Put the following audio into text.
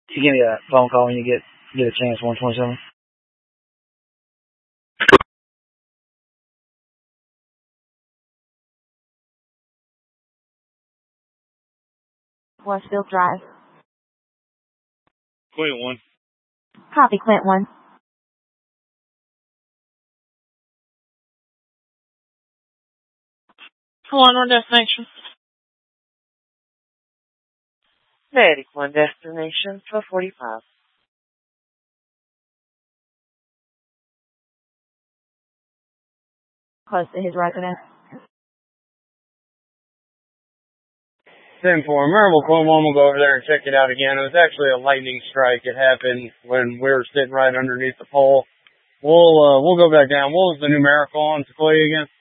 You give me a phone call when you get a chance, 127. Westfield Drive. Quint 1. Copy, Quint 1. One on destination. Medic 1 destination, 1245. Close to his residence. 10-4. Marble Quint 1 will go over there and check it out again. It was actually a lightning strike. It happened when we were sitting right underneath the pole. We'll go back down. What was the numerical on Sequoia again?